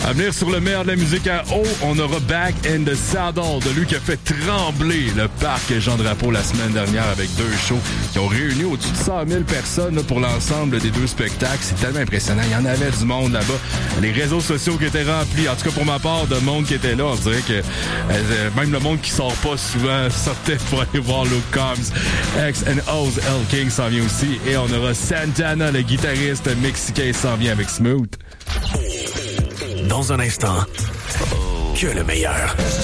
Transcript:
À venir sur le meilleur de la musique à eau, on aura Back in the Saddle, de lui qui a fait trembler le parc Jean Drapeau la semaine dernière avec 2 shows qui ont réuni au-dessus de 100 000 personnes là, pour l'ensemble des 2 spectacles. C'est tellement impressionnant. Il y en avait du monde là-bas. Les réseaux sociaux qui étaient remplis, en tout cas pour ma part, de monde qui était là. On dirait que même le monde qui sort pas souvent sortait pour aller voir Luke Combs. X and O's L King s'en vient aussi. Et on aura Santana, le guitariste mexicain, s'en vient avec Smooth. Dans un instant, que le meilleur.